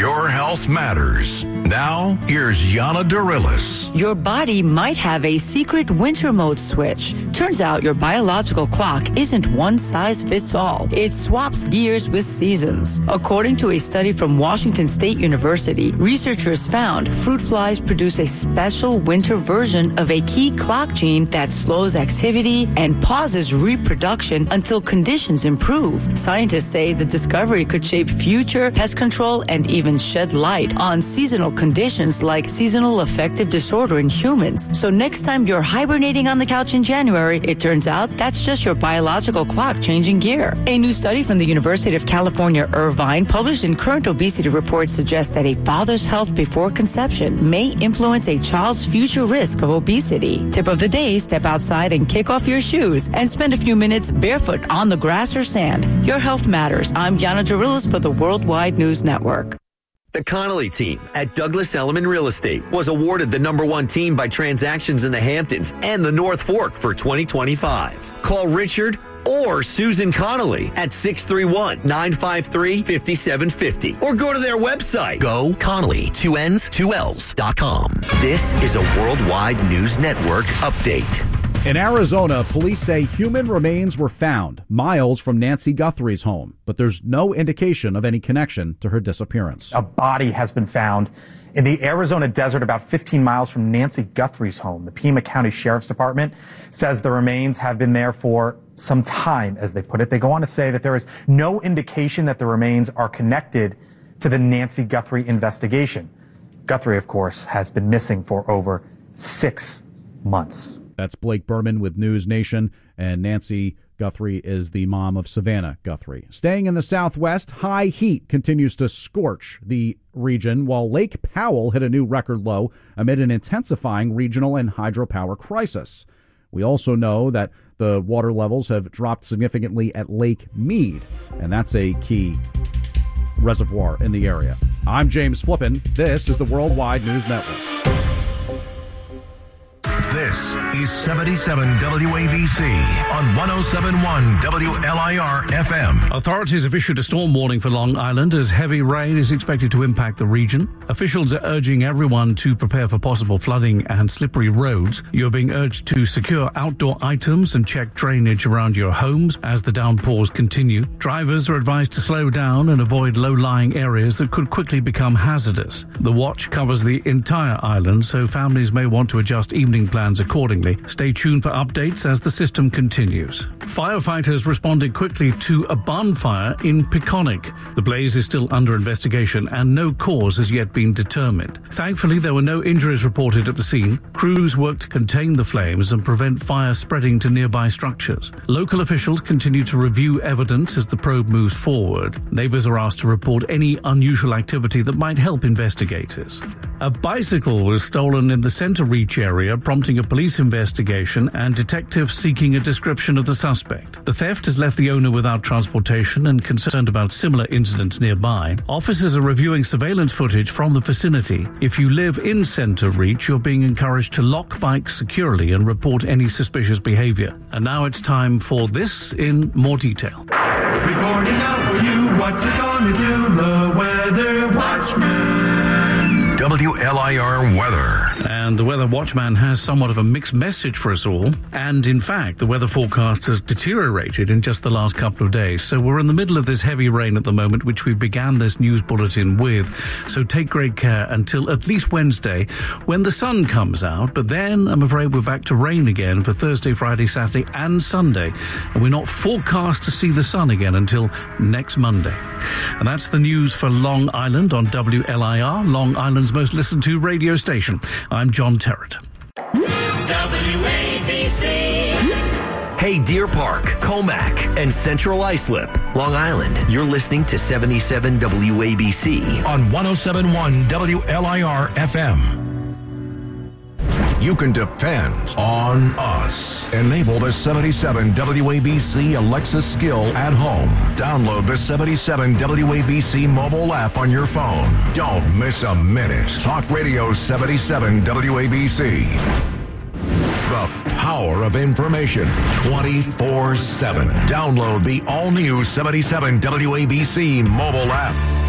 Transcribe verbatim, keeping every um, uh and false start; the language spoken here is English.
Your health matters. Now, here's Yana Darilis. Your body might have a secret winter mode switch. Turns out your biological clock isn't one size fits all. It swaps gears with seasons. According to a study from Washington State University, researchers found fruit flies produce a special winter version of a key clock gene that slows activity and pauses reproduction until conditions improve. Scientists say the discovery could shape future pest control and even shed light on seasonal conditions like seasonal affective disorder in humans. So next time you're hibernating on the couch in January, it turns out that's just your biological clock changing gear. A new study from the University of California, Irvine, published in Current Obesity Report, suggests that a father's health before conception may influence a child's future risk of obesity. Tip of the day, step outside and kick off your shoes and spend a few minutes barefoot on the grass or sand. Your health matters. I'm Yana Darilis for the Worldwide News Network. The Connolly team at Douglas Elliman Real Estate was awarded the number one team by transactions in the Hamptons and the North Fork for twenty twenty-five. Call Richard or Susan Connolly at six three one, nine five three, five seven five zero or go to their website, go Connolly, two N's, two L's dot com. This is a Worldwide News Network update. In Arizona, police say human remains were found miles from Nancy Guthrie's home, but there's no indication of any connection to her disappearance. A body has been found in the Arizona desert about fifteen miles from Nancy Guthrie's home. The Pima County Sheriff's Department says the remains have been there for some time, as they put it. They go on to say that there is no indication that the remains are connected to the Nancy Guthrie investigation. Guthrie, of course, has been missing for over six months. That's Blake Berman with News Nation, and Nancy Guthrie is the mom of Savannah Guthrie. Staying in the Southwest, high heat continues to scorch the region, while Lake Powell hit a new record low amid an intensifying regional and hydropower crisis. We also know that the water levels have dropped significantly at Lake Mead, and that's a key reservoir in the area. I'm James Flippin. This is the Worldwide News Network. This is seventy-seven W A B C on one oh seven point one W L I R F M. Authorities have issued a storm warning for Long Island as heavy rain is expected to impact the region. Officials are urging everyone to prepare for possible flooding and slippery roads. You're being urged to secure outdoor items and check drainage around your homes as the downpours continue. Drivers are advised to slow down and avoid low-lying areas that could quickly become hazardous. The watch covers the entire island, so families may want to adjust evening plans accordingly. Stay tuned for updates as the system continues. Firefighters responded quickly to a bonfire in Peconic. The blaze is still under investigation and no cause has yet been determined. Thankfully, there were no injuries reported at the scene. Crews worked to contain the flames and prevent fire spreading to nearby structures. Local officials continue to review evidence as the probe moves forward. Neighbors are asked to report any unusual activity that might help investigators. A bicycle was stolen in the Center Reach area, prompting a police investigation and detectives seeking a description of the suspect. The theft has left the owner without transportation and concerned about similar incidents nearby. Officers are reviewing surveillance footage from the vicinity. If you live in Center Reach, you're being encouraged to lock bikes securely and report any suspicious behavior. And now it's time for this in more detail. Reporting out for you, what's it gonna do? The Weather Watchman. W L I R Weather. And the Weather Watchman has somewhat of a mixed message for us all. And in fact, the weather forecast has deteriorated in just the last couple of days. So we're in the middle of this heavy rain at the moment, which we began this news bulletin with. So take great care until at least Wednesday, when the sun comes out. But then I'm afraid we're back to rain again for Thursday, Friday, Saturday and Sunday. And we're not forecast to see the sun again until next Monday. And that's the news for Long Island on W L I R, Long Island's most listened to radio station. I'm John Terrett. W A B C. Hey, Deer Park, Comac, and Central Islip, Long Island. You're listening to seventy-seven W A B C on one oh seven point one W L I R F M. You can depend on us. Enable the seventy-seven W A B C Alexa skill at home. Download the seventy-seven W A B C mobile app on your phone. Don't miss a minute. Talk Radio seventy-seven W A B C. The power of information twenty-four seven. Download the all-new seventy-seven W A B C mobile app.